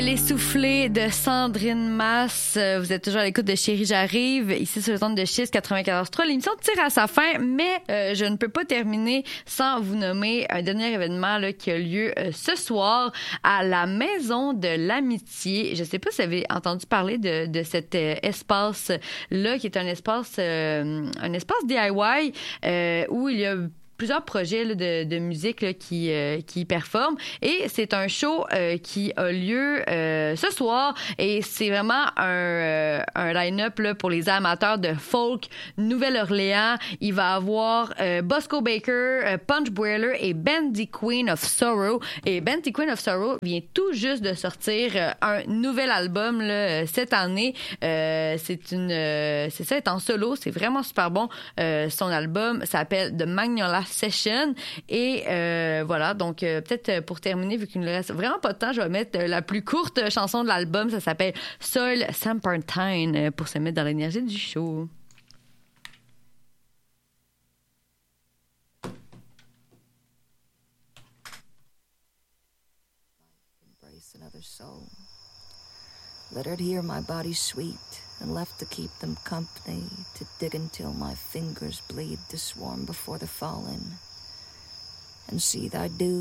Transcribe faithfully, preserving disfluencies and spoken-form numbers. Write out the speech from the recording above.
Les soufflés de Sandrine Masse, vous êtes toujours à l'écoute de Chérie j'arrive, ici sur le centre de Chiz quatre-vingt-quatorze trois. L'émission tire à sa fin, mais euh, je ne peux pas terminer sans vous nommer un dernier événement là, qui a lieu euh, ce soir à la Maison de l'Amitié. Je ne sais pas si vous avez entendu parler de, de cet euh, espace-là, qui est un espace, euh, un espace D I Y euh, où il y a plusieurs projets là, de, de musique là, qui, euh, qui performent. Et c'est un show euh, qui a lieu euh, ce soir. Et c'est vraiment un, euh, un line-up là, pour les amateurs de folk Nouvelle-Orléans. Il va avoir euh, Bosco Baker, euh, Punch Boiler et Bendy Queen of Sorrow. Et Bendy Queen of Sorrow vient tout juste de sortir euh, un nouvel album là, cette année. Euh, c'est une, euh, c'est ça, est en solo. C'est vraiment super bon. Euh, son album s'appelle The Magnolia Session. Et euh, voilà, donc euh, peut-être pour terminer, vu qu'il ne reste vraiment pas de temps, je vais mettre euh, la plus courte chanson de l'album. Ça s'appelle Soil Serpentine euh, pour se mettre dans l'énergie du show. Embrace another soul. Let her hear my body sweet, and left to keep them company, to dig until my fingers bleed to swarm before the fallen, and see thy dew